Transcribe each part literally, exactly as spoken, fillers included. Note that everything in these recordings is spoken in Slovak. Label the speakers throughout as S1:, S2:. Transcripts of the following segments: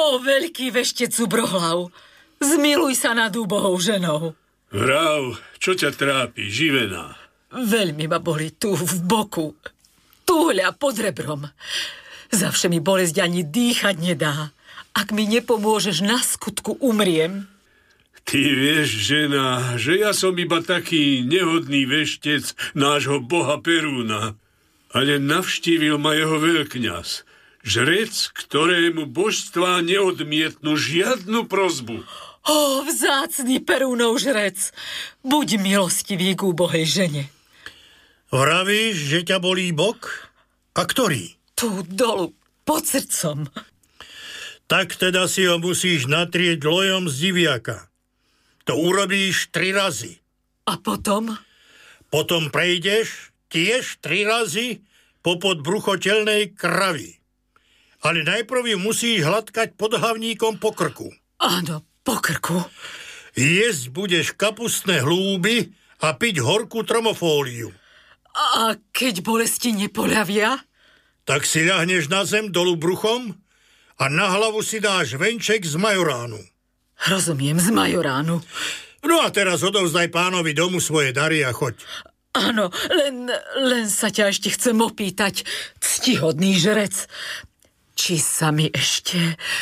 S1: O, veľký veštec Zubrohlav, zmiluj sa nad úbohou ženou.
S2: Vrav, čo ťa trápi, živená?
S1: Veľmi ma boli tu, v boku. Túhľa pod rebrom. Zavše mi bolesť ani dýchať nedá. Ak mi nepomôžeš, na skutku umriem.
S2: Ty vieš, žena, že ja som iba taký nehodný veštec nášho boha Perúna. Ale navštívil ma jeho veľkňaz, žrec, ktorému božstvá neodmietnú žiadnu prosbu.
S1: Ó, vzácny Perúnov žrec, buď milostivý k úbohej žene.
S3: Vravíš, že ťa bolí bok? A ktorý?
S1: Tu dolu, pod srdcom.
S3: Tak teda si ho musíš natrieť lojom z diviaka. To urobíš tri razy.
S1: A potom?
S3: Potom prejdeš tiež tri razy popod bruchotelnej kravy. Ale najprv ju musíš hladkať podhavníkom po krku.
S1: Áno, po krku.
S3: Jesť budeš kapustné hlúby a piť horkú tromofóliu.
S1: A keď bolesti nepoľavia?
S3: Tak si ľahneš na zem dolu bruchom a na hlavu si dáš venček z majoránu.
S1: Rozumiem, z majoránu.
S3: No a teraz odovzdaj pánovi domu svoje dary a choď.
S1: Áno, len, len sa ťa ešte chcem opýtať, ctihodný žrec, či sa mi ešte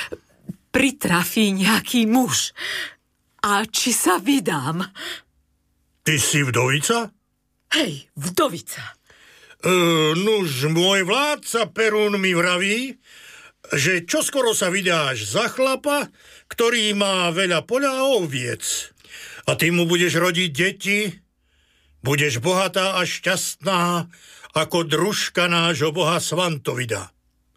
S1: pritrafí nejaký muž a či sa vydám.
S3: Ty si vdovica?
S1: Hej, vdovica.
S3: E, nuž, môj vládca Perún mi vraví, že čoskoro sa vydáš za chlapa, ktorý má veľa poľa a oviec. A ty mu budeš rodiť deti, budeš bohatá a šťastná ako družka nášho boha Svantovida.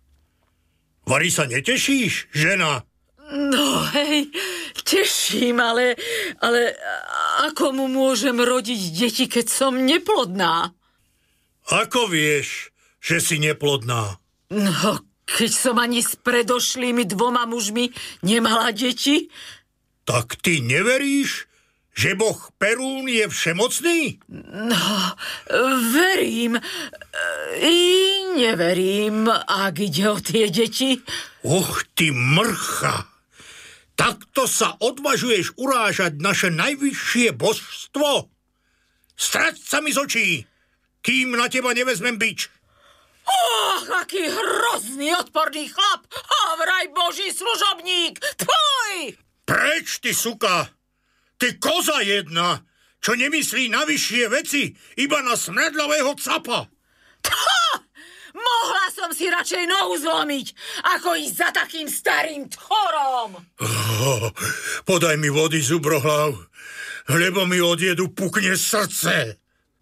S3: Vari sa netešíš, žena?
S1: No hej, teším, ale, ale ako mu môžem rodiť deti, keď som neplodná?
S3: Ako vieš, že si neplodná?
S1: No, keď som ani s predošlými dvoma mužmi nemala deti.
S3: Tak ty neveríš, že boh Perún je všemocný?
S1: No, verím i neverím, ak ide o tie deti.
S3: Och, ty mrcha! Takto sa odvažuješ urážať naše najvyššie božstvo? Strať sa mi z očí, kým na teba nevezmem bič.
S1: Och, aký hrozný, odporný chlap! A vraj boží služobník! Tvoj!
S3: Preč, ty suka! Ty koza jedna, čo nemyslí na vyššie veci, iba na smradlavého capa.
S1: Tha! Mohla som si radšej nohu zlomiť, ako ísť za takým starým tchorom.
S3: Oh, podaj mi vody, Zubrohlav, lebo mi od jedu pukne srdce.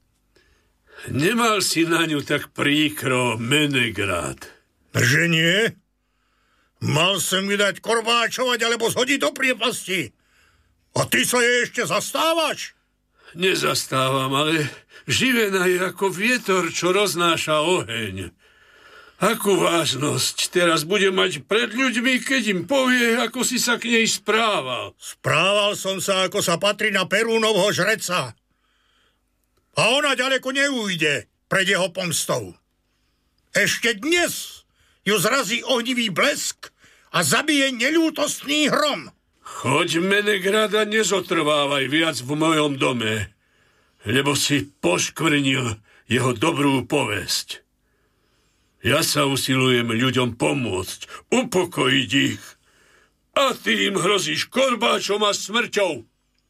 S2: Nemal si na ňu tak príkro, Menegrad.
S3: Že nie? Mal som ju dať korbáčovať alebo zhodiť do priepasti. A ty sa jej ešte zastávaš?
S2: Nezastávam, ale živená je ako vietor, čo roznáša oheň. Akú vážnosť teraz bude mať pred ľuďmi, keď im povie, ako si sa k nej správal?
S3: Správal som sa, ako sa patrí na Perúnovho žreca. A ona ďaleko neújde pred jeho pomstou. Ešte dnes ju zrazí ohnivý blesk a zabije neľútostný hrom.
S2: Choď, Menegrada, nezotrvávaj viac v mojom dome, lebo si poškvrnil jeho dobrú povesť. Ja sa usilujem ľuďom pomôcť, upokojiť ich. A ty im hrozíš korbáčom a smrťou.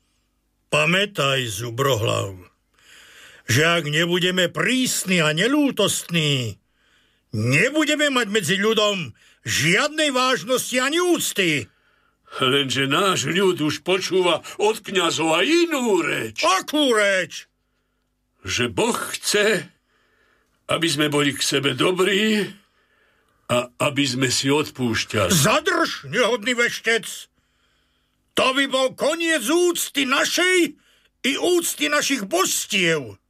S3: Pamätaj, Zubrohlav, že ak nebudeme prísni a neľútostní, nebudeme mať medzi ľudom žiadnej vážnosti ani úcty.
S2: Lenže náš ľud už počúva od kňazova inú reč.
S3: Akú reč?
S2: Že Boh chce, aby sme boli k sebe dobrí a aby sme si odpúšťali.
S3: Zadrž, nehodný veštec! To by bol koniec úcty našej i úcty našich božstiev.